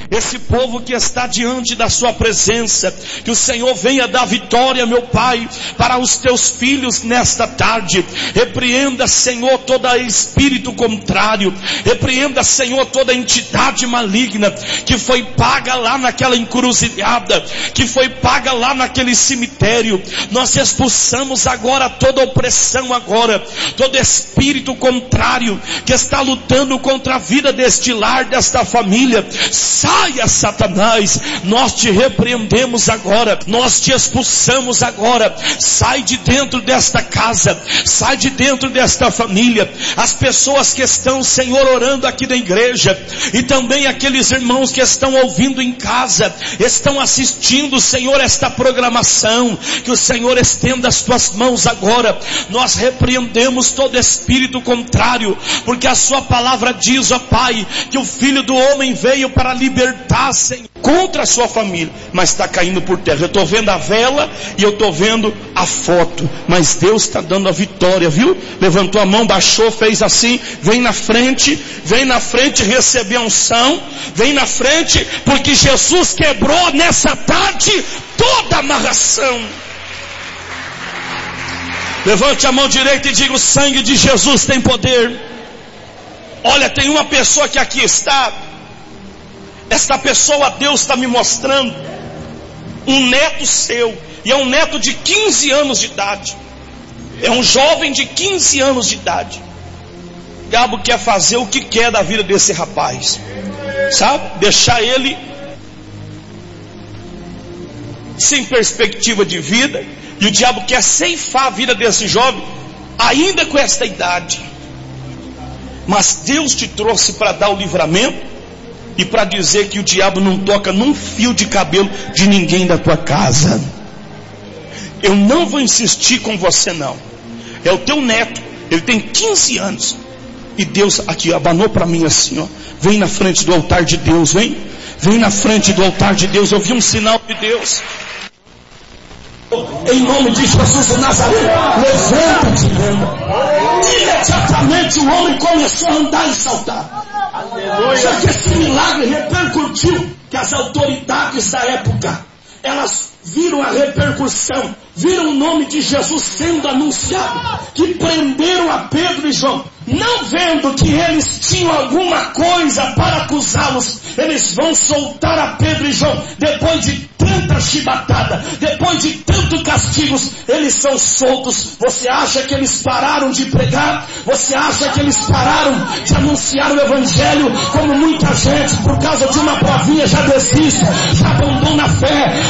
esse povo que está diante da sua presença, que o Senhor venha dar vitória, meu Pai, para os teus filhos nesta tarde. Repreenda, Senhor, todo espírito contrário, repreenda, Senhor, toda entidade maligna que foi paga lá naquela encruzilhada, que foi paga lá naquele cemitério. Nós expulsamos agora toda opressão agora, todo espírito contrário que está lutando contra a vida deste lar, desta família. Saia, Satanás, nós te repreendemos agora, nós te expulsamos agora. Sai de dentro desta casa, sai de dentro desta família. As pessoas que estão, Senhor, orando aqui na igreja, e também aqueles irmãos que estão ouvindo em casa, estão assistindo, Senhor, esta programação, que o Senhor estenda as tuas mãos agora. Nós repreendemos todo espírito contrário, porque a sua palavra diz, ó Pai, que o Filho do Homem veio para libertar, Senhor, contra a sua família, mas está caindo por terra. Eu estou vendo a vela e eu estou vendo a foto, mas Deus está dando a vitória, viu? Levantou a mão, baixou, fez assim. Vem na frente receber a unção, vem na frente, porque Jesus quebrou nessa tarde toda amarração. Levante a mão direita e diga: o sangue de Jesus tem poder. Olha, tem uma pessoa que aqui está. Esta pessoa, Deus está me mostrando um neto seu, e é um neto de 15 anos de idade. É um jovem de 15 anos de idade. O diabo quer fazer o que quer da vida desse rapaz, sabe? Deixar ele sem perspectiva de vida. E o diabo quer ceifar a vida desse jovem, ainda com esta idade. Mas Deus te trouxe para dar o livramento e para dizer que o diabo não toca num fio de cabelo de ninguém da tua casa. Eu não vou insistir com você não. É o teu neto, ele tem 15 anos. E Deus aqui abanou para mim assim, ó. Vem na frente do altar de Deus, vem. Vem na frente do altar de Deus. Eu vi um sinal de Deus. Em nome de Jesus de Nazaré, levanta-te. Imediatamente o homem começou a andar e saltar. Só que esse milagre repercutiu, que as autoridades da época, elas viram a repercussão, viram o nome de Jesus sendo anunciado, que prenderam a Pedro e João, não vendo que eles tinham alguma coisa para acusá-los. Eles vão soltar a Pedro e João, depois de tanta chibatada, depois de tantos castigos, eles são soltos. Você acha que eles pararam de pregar? Você acha que eles pararam de anunciar o Evangelho? Como muita gente, por causa de uma provinha, já desiste, já abandona a fé.